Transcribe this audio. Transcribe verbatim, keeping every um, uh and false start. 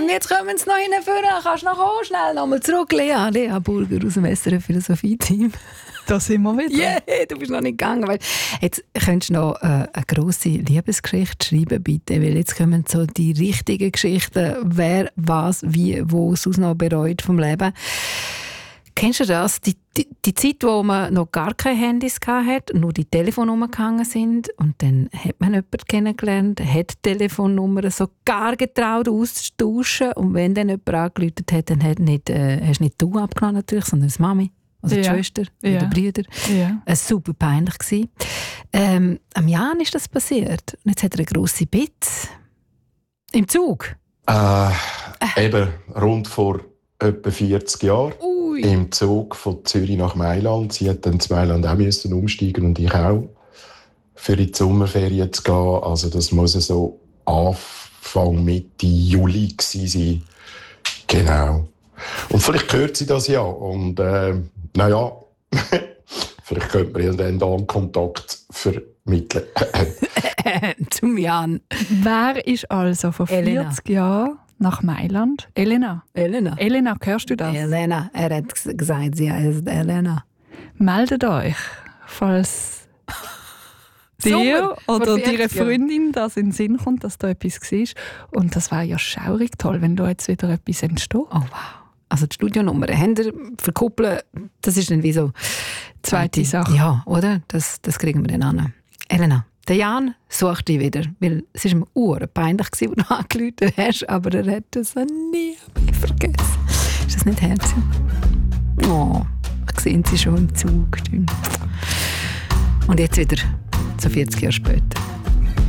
jetzt kommen sie noch hinführen. Kannst du noch kommen, schnell nochmal zurück. Lea, Lea Burger aus dem S R F Philosophie-Team. Da sind wir wieder. Yeah, du bist noch nicht gegangen. Weil jetzt könntest du noch äh, eine grosse Liebesgeschichte schreiben, bitte. Weil jetzt kommen so die richtigen Geschichten. Wer, was, wie, wo es noch bereut vom Leben. Kennst du das? Die, die, die Zeit, wo man noch gar keine Handys hatte, nur die Telefone rumgehangen sind und dann hat man jemanden kennengelernt, hat die Telefonnummer sogar getraut auszutauschen und wenn dann jemand angerufen hat, dann hat nicht, äh, hast nicht du abgenommen natürlich, sondern die Mami, also die ja. Schwester ja. oder die Brüder. Ja. Es war super peinlich gewesen. Ähm, am Jan ist das passiert und jetzt hat er eine grosse Bitte. Im Zug? Äh, eben rund vor etwa vierzig Jahren. Ui. Im Zug von Zürich nach Mailand. Sie hat dann zu Mailand auch müssen umsteigen und ich auch, für in die Sommerferien zu gehen. Also das muss so Anfang, Mitte Juli gewesen sein. Genau. Und vielleicht hört sie das ja. Und äh, naja, vielleicht könnte man ja dann da einen Kontakt vermitteln. Zum Jan. Wer ist also vor Elena. vierzig Jahren nach Mailand? Elena. Elena. Elena, hörst du das? Elena. Er hat gesagt, sie heißt Elena. Meldet euch, falls dir Super, oder vor deiner vierzig Jahren. Freundin das in den Sinn kommt, dass da etwas war. Und das wäre ja schaurig toll, wenn da jetzt wieder etwas entsteht. Oh wow. Also die Studionummer, Hände verkuppeln, das ist dann wie so Zweite Sache. Ja, oder? Das, das kriegen wir dann an. Elena, der Jan sucht dich wieder, weil es war ihm urpeinlich, als du angerufen hast, aber er hat das nie vergessen. Ist das nicht herzig? Oh, ich sehe sie schon im Zug. Und jetzt wieder, so vierzig Jahre später.